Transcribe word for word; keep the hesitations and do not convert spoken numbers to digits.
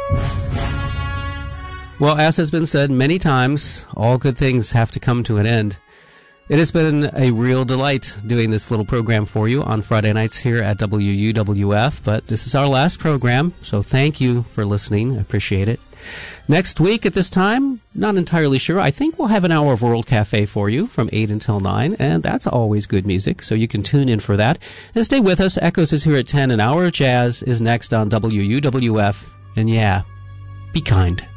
Well, as has been said many times, all good things have to come to an end. It has been a real delight doing this little program for you on Friday nights here at W U W F, but this is our last program, so thank you for listening. I appreciate it. Next week at this time, not entirely sure. I think we'll have an hour of World Cafe for you from eight until nine, and that's always good music, so you can tune in for that. And stay with us. Echoes is here at ten. An hour of jazz is next on W U W F. And yeah, be kind.